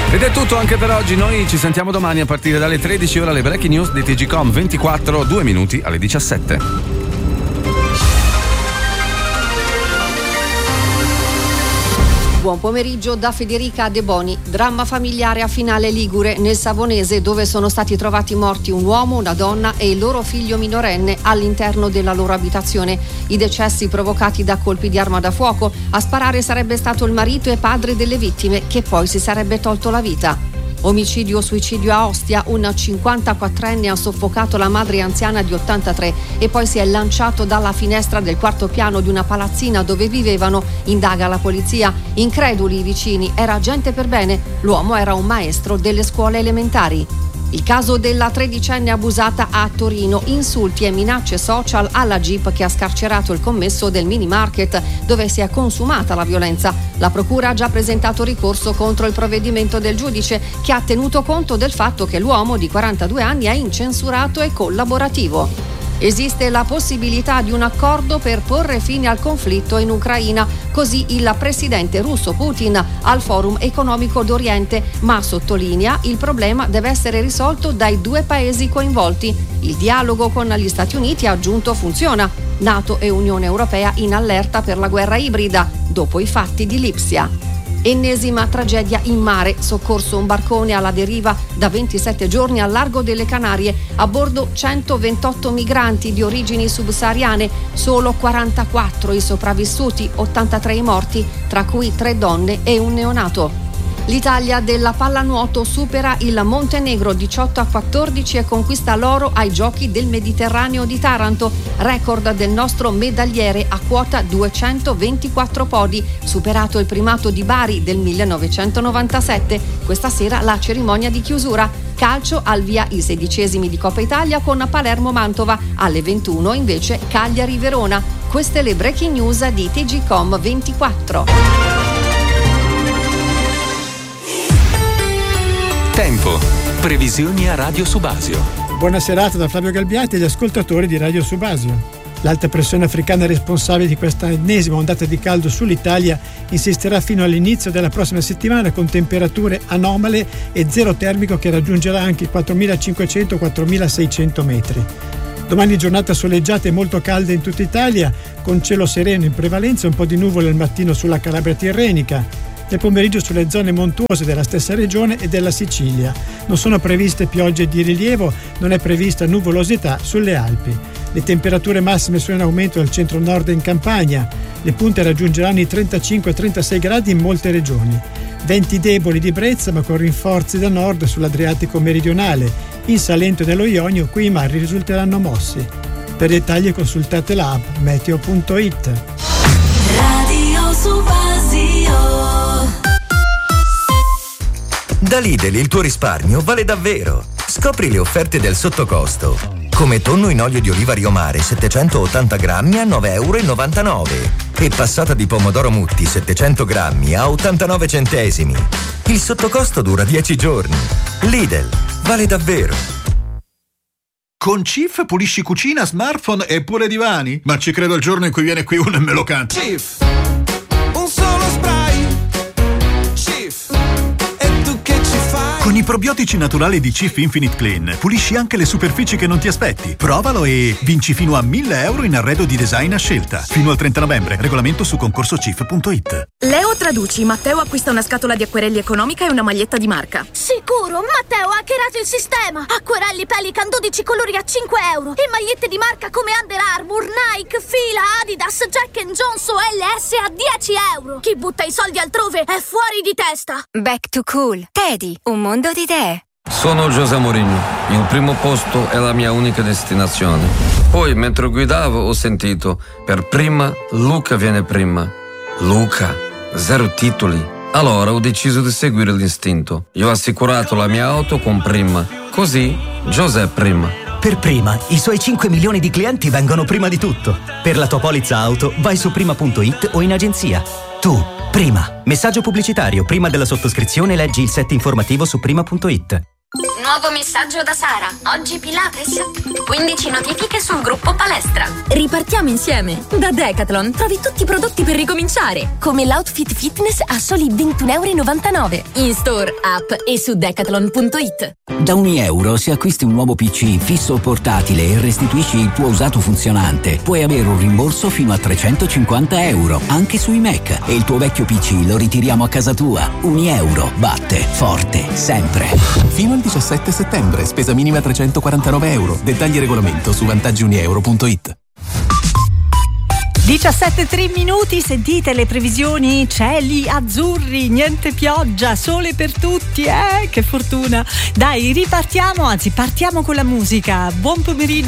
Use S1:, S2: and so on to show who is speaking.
S1: Ed è tutto anche per oggi, noi ci sentiamo domani a partire dalle 13 ore alle breaking news di TGcom 24, 2 minuti alle 17.
S2: Buon pomeriggio da Federica De Boni. Dramma familiare a Finale Ligure, nel Savonese, dove sono stati trovati morti un uomo, una donna e il loro figlio minorenne all'interno della loro abitazione. I decessi provocati da colpi di arma da fuoco. A sparare sarebbe stato il marito e padre delle vittime, che poi si sarebbe tolto la vita. Omicidio-suicidio a Ostia, un 54enne ha soffocato la madre anziana di 83 e poi si è lanciato dalla finestra del quarto piano di una palazzina dove vivevano, indaga la polizia. Increduli i vicini, era gente per bene, l'uomo era un maestro delle scuole elementari. Il caso della tredicenne abusata a Torino, insulti e minacce social alla GIP che ha scarcerato il commesso del mini market dove si è consumata la violenza. La procura ha già presentato ricorso contro il provvedimento del giudice che ha tenuto conto del fatto che l'uomo di 42 anni è incensurato e collaborativo. Esiste la possibilità di un accordo per porre fine al conflitto in Ucraina, così il presidente russo Putin al Forum economico d'Oriente, ma sottolinea il problema deve essere risolto dai due paesi coinvolti. Il dialogo con gli Stati Uniti, ha aggiunto, funziona. NATO e Unione Europea in allerta per la guerra ibrida, dopo i fatti di Lipsia. Ennesima tragedia in mare, soccorso un barcone alla deriva da 27 giorni al largo delle Canarie, a bordo 128 migranti di origini subsahariane, solo 44 i sopravvissuti, 83 i morti, tra cui 3 donne e un neonato. L'Italia della pallanuoto supera il Montenegro 18-14 e conquista l'oro ai Giochi del Mediterraneo di Taranto, record del nostro medagliere a quota 224 podi, superato il primato di Bari del 1997. Questa sera la cerimonia di chiusura. Calcio, al via i 16esimi di Coppa Italia con Palermo-Mantova, alle 21 invece Cagliari-Verona. Queste le breaking news di TGcom 24.
S3: Tempo. Previsioni a Radio Subasio.
S4: Buona serata da Flavio Galbiati e gli ascoltatori di Radio Subasio. L'alta pressione africana responsabile di questa ennesima ondata di caldo sull'Italia insisterà fino all'inizio della prossima settimana con temperature anomale e zero termico che raggiungerà anche i 4.500-4.600 metri. Domani giornata soleggiata e molto calda in tutta Italia, con cielo sereno in prevalenza, un po' di nuvole al mattino sulla Calabria tirrenica. Nel pomeriggio sulle zone montuose della stessa regione e della Sicilia. Non sono previste piogge di rilievo, non è prevista nuvolosità sulle Alpi. Le temperature massime sono in aumento al centro-nord e in Campania. Le punte raggiungeranno i 35-36 gradi in molte regioni. Venti deboli di brezza ma con rinforzi da nord sull'Adriatico meridionale. In Salento e nello Ionio qui i mari risulteranno mossi. Per dettagli consultate l'app meteo.it.
S5: Radio Subasio.
S6: Da Lidl il tuo risparmio vale davvero. Scopri le offerte del sottocosto. Come tonno in olio di oliva Rio Mare 780 grammi a 9,99 € e passata di pomodoro Mutti 700 grammi a 89 centesimi. Il sottocosto dura 10 giorni. Lidl vale davvero.
S7: Con Cif pulisci cucina, smartphone e pure divani? Ma ci credo il giorno in cui viene qui uno e me lo canta.
S8: Cif, un solo spray. Cif, e tu che ci fai?
S7: Con i probiotici naturali di Cif Infinite Clean pulisci anche le superfici che non ti aspetti. Provalo e vinci fino a 1.000 € in arredo di design a scelta. Fino al 30 novembre. Regolamento su concorsocif.it.
S9: Leo traduci. Matteo acquista una scatola di acquerelli economica e una maglietta di marca.
S10: Sicuro, Matteo ha hackerato il sistema. Acquerelli Pelican 12 colori a 5 € e magliette di marca come Under Armour, Nike, Fila, Adidas, Jack & Jones o LS a 10 €. Chi butta i soldi altrove è fuori di testa.
S11: Back to Cool. Teddy, un mondo di idee.
S12: Sono José Mourinho. Il primo posto è la mia unica destinazione. Poi, mentre guidavo, ho sentito: per prima, Luca viene prima. Luca, 0 titoli. Allora ho deciso di seguire l'istinto. Io ho assicurato la mia auto con Prima. Così, José prima.
S13: Per Prima, i suoi 5 milioni di clienti vengono prima di tutto. Per la tua polizza auto, vai su prima.it o in agenzia. Tu, Prima. Messaggio pubblicitario. Prima della sottoscrizione leggi il set informativo su prima.it.
S14: Nuovo messaggio da Sara. Oggi Pilates. 15 notifiche sul gruppo palestra.
S15: Ripartiamo insieme. Da Decathlon trovi tutti i prodotti per ricominciare, come l'outfit fitness a soli €21,99. In store, app e su decathlon.it.
S16: Da €1 se acquisti un nuovo PC fisso o portatile e restituisci il tuo usato funzionante, puoi avere un rimborso fino a €350, anche sui Mac. E il tuo vecchio PC lo ritiriamo a casa tua. €1 batte forte sempre.
S17: Fino al 17 settembre, spesa minima €349. Dettagli e regolamento su vantaggiunieuro.it.
S18: 17:03 minuti, sentite le previsioni, cieli azzurri, niente pioggia, sole per tutti, che fortuna. Dai, ripartiamo, anzi partiamo con la musica. Buon pomeriggio.